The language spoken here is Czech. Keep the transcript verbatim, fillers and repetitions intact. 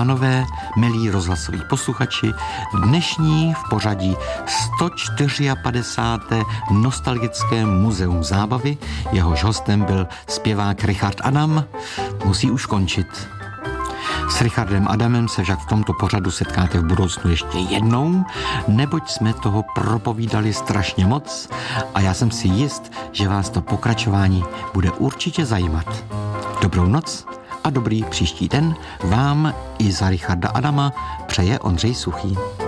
pánové, milí rozhlasoví posluchači, dnešní v pořadí sto padesát čtyři. Nostalgické muzeum zábavy, jehož hostem byl zpěvák Richard Adam, musí už končit. S Richardem Adamem se však v tomto pořadu setkáte v budoucnu ještě jednou, neboť jsme toho propovídali strašně moc a já jsem si jist, že vás to pokračování bude určitě zajímat. Dobrou noc a dobrý příští den vám i za Richarda Adama přeje Ondřej Suchý.